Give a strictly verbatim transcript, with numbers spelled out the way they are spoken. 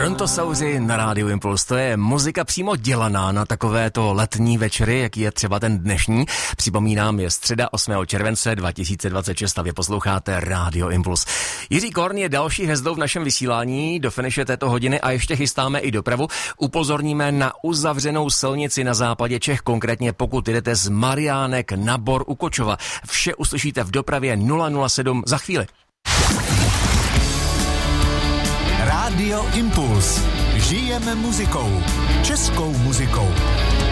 Brontosauři na Rádiu Impuls, to je muzika přímo dělaná na takovéto letní večery, jaký je třeba ten dnešní. Připomínám, je středa osmého července dva tisíce dvacet šest a vy posloucháte Rádio Impuls. Jiří Korn je další hvězdou v našem vysílání do finiše této hodiny a ještě chystáme i dopravu. Upozorníme na uzavřenou silnici na západě Čech, konkrétně pokud jdete z Mariánek na Bor u Kočova. Vše uslyšíte v dopravě nula nula sedm za chvíli. Rádio Impuls. Žijeme muzikou. Českou muzikou.